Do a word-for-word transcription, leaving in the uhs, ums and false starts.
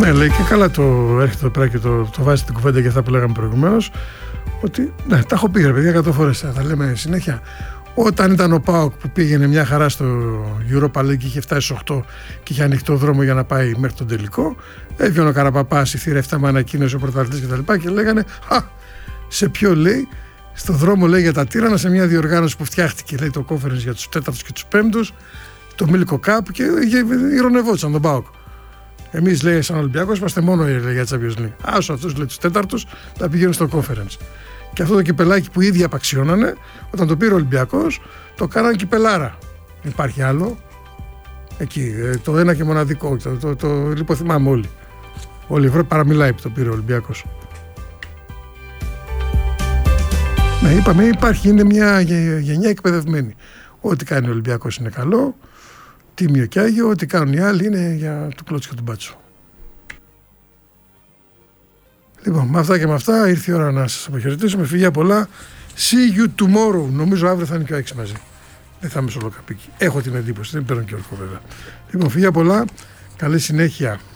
Ναι, λέει και καλά το έρχεται εδώ πέρα και το, το βάζει στην κουβέντα για αυτά που λέγαμε προηγουμένως. Ότι ναι, τα έχω πει ρε παιδιά εκατό φορές, τα λέμε συνέχεια. Όταν ήταν ο ΠΑΟΚ που πήγαινε μια χαρά στο Europa League και είχε φτάσει στους οκτώ και είχε ανοιχτό δρόμο για να πάει μέχρι τον τελικό, έβγαινε ο Καραπαπάς, η θύρα εφτά με ανακοίνωση, ο πρωταθλητής κτλ. Και, και λέγανε, α, σε ποιο λέει, στο δρόμο λέει για τα τύρανα, σε μια διοργάνωση που φτιάχτηκε, λέει το conference για τους τέταρτους και τους πέμπτους, το Milko Cup και ηρωνευόντουσαν τον ΠΑΟΚ. Εμείς λέει σαν Ολυμπιακός είμαστε μόνο για Champions League. Άσο αυτούς λέει τους τέταρτους θα πηγαίνουν στο conference. Και αυτό το κυπελάκι που ήδη απαξιώνανε, όταν το πήρε ο Ολυμπιακός, το κάνανε κυπελάρα. Υπάρχει άλλο. Εκεί, το ένα και μοναδικό. Το, το, το λιποθυμάμε όλοι. Όλη η Ευρώπη παραμιλάει που το πήρε ο Ολυμπιακός. Ναι, είπαμε, υπάρχει, είναι μια γενιά εκπαιδευμένη. Ό,τι κάνει ο Ολυμπιακός είναι καλό, τίμιο και άγιο, ό,τι κάνουν οι άλλοι είναι για του κλώτσου και του μπάτσου. Λοιπόν, με αυτά και με αυτά ήρθε η ώρα να σας αποχαιρετήσουμε. Φιλιά πολλά. See you tomorrow. Νομίζω αύριο θα είναι και ο Άκης μαζί. Δεν θα είμαι στο Λοκαπίκι. Έχω την εντύπωση, δεν παίρνω και όρκο βέβαια. Λοιπόν, φιλιά πολλά. Καλή συνέχεια.